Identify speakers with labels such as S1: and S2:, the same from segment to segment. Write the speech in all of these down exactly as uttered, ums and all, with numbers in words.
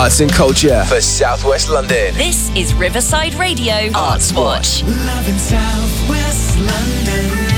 S1: Arts and culture for South West London.
S2: This is Riverside Radio Arts Watch.
S3: Love in South West London,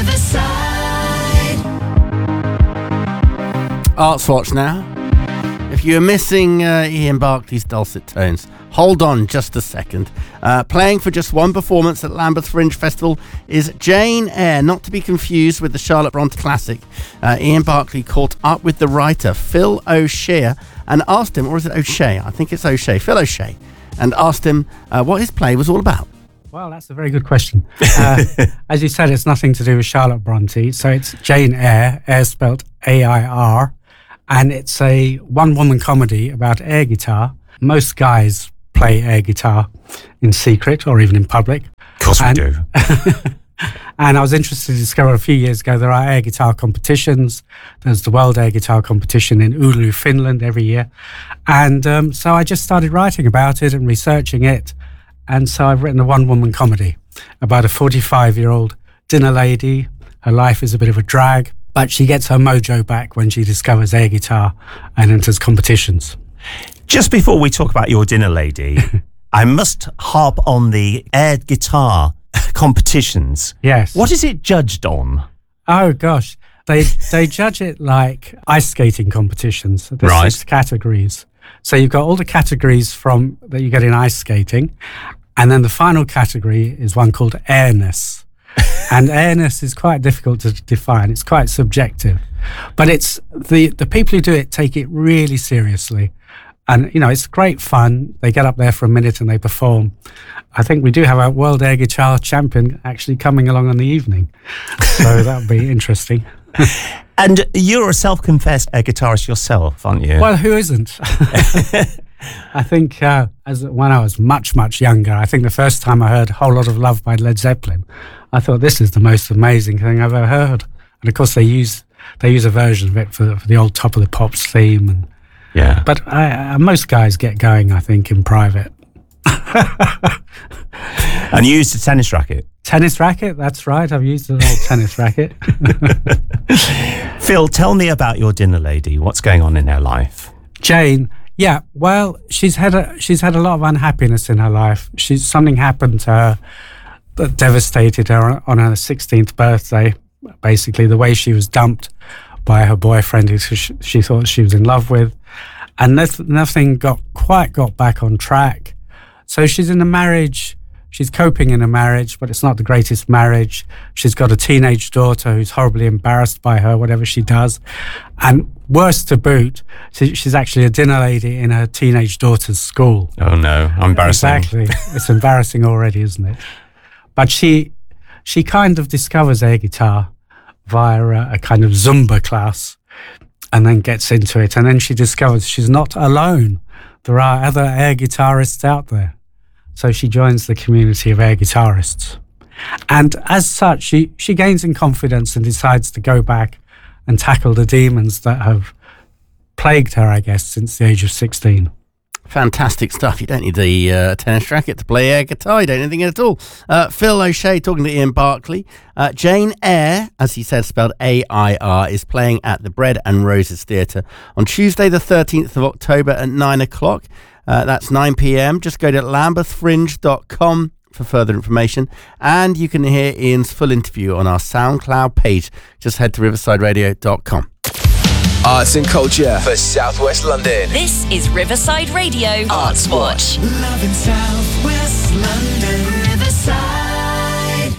S3: Riverside.
S4: Arts Watch now. If you're missing uh, Ian Barclay's dulcet tones, hold on just a second. Uh, playing for just one performance at Lambeth Fringe Festival is Jane Eyre, not to be confused with the Charlotte Bronte classic. Uh, Ian Barclay caught up with the writer, Phil O'Shea, and asked him, or is it O'Shea? I think it's O'Shea, Phil O'Shea, and asked him uh, what his play was all about.
S5: Well, that's a very good question. Uh, as you said, it's nothing to do with Charlotte Bronte, so it's Jane Eyre, Eyre spelled A I R, and it's a one-woman comedy about air guitar. Most guys play air guitar in secret or even in public.
S6: Of course we
S5: and,
S6: do.
S5: And I was interested to discover a few years ago there are air guitar competitions. There's the World Air Guitar Competition in Oulu, Finland every year. And um, so I just started writing about it and researching it. And so I've written a one-woman comedy about a forty-five-year-old dinner lady. Her life is a bit of a drag, but she gets her mojo back when she discovers air guitar and enters competitions.
S6: Just before we talk about your dinner lady, I must harp on the air guitar competitions.
S5: Yes.
S6: What is it judged on?
S5: Oh, gosh. They they judge it like ice skating competitions. There's
S6: Right.
S5: six categories. So you've got all the categories from that you get in ice skating. And then the final category is one called airness. And airness is quite difficult to define. It's quite subjective. But it's the, the people who do it take it really seriously. And, you know, it's great fun. They get up there for a minute and they perform. I think we do have a World Air Guitar champion actually coming along on the evening. So that would be interesting.
S6: And you're a self-confessed air guitarist yourself, aren't you?
S5: Well, who isn't? I think uh, as when I was much, much younger, I think the first time I heard A Whole Lot of Love by Led Zeppelin, I thought this is the most amazing thing I've ever heard. And of course they use they use a version of it for the, for the old Top of the Pops theme. And
S6: yeah.
S5: But I, uh, most guys get going, I think, in private.
S6: And you used a tennis racket?
S5: Tennis racket, that's right. I've used an old tennis racket.
S6: Phil, tell me about your dinner lady. What's going on in her life?
S5: Jane, yeah, well, she's had a she's had a lot of unhappiness in her life. She's something happened to her that devastated her on her sixteenth birthday. Basically, the way she was dumped by her boyfriend, who she, she thought she was in love with, and nothing got quite got back on track. So she's in a marriage. She's coping in a marriage, but it's not the greatest marriage. She's got a teenage daughter who's horribly embarrassed by her, whatever she does. And worse to boot, she's actually a dinner lady in her teenage daughter's school.
S6: Oh, no. Embarrassing.
S5: Exactly. It's embarrassing already, isn't it? But she she kind of discovers air guitar via a, a kind of Zumba class and then gets into it. And then she discovers she's not alone. There are other air guitarists out there. So she joins the community of air guitarists. And as such, she, she gains in confidence and decides to go back and tackle the demons that have plagued her, I guess, since the age of sixteen.
S4: Fantastic stuff. You don't need the uh, tennis racket to play air guitar. You don't need anything at all. Uh, Phil O'Shea talking to Ian Barclay. Uh, Jane Eyre, as he said, spelled A I R, is playing at the Bread and Roses Theatre on Tuesday the thirteenth of October at nine o'clock. Uh, that's nine p.m. Just go to lambeth fringe dot com for further information. And you can hear Ian's full interview on our SoundCloud page. Just head to riverside radio dot com.
S1: Arts and culture for South West London.
S2: This is Riverside Radio Arts Watch.
S3: Love in South West London, Riverside.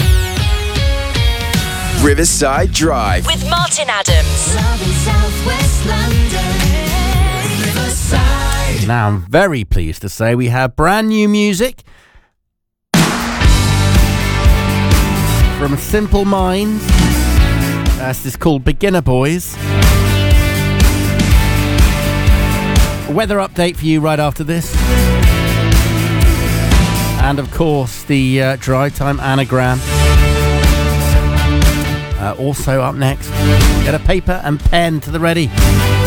S1: Riverside Drive
S2: With Martin Adams.
S3: Love in South West London, Riverside.
S4: Now, I'm very pleased to say we have brand new music from Simple Minds. Uh, this is called Beginner Boys. A weather update for you right after this. And of course, the uh, Drive Time Anagram. Uh, also up next, get a paper and pen to the ready.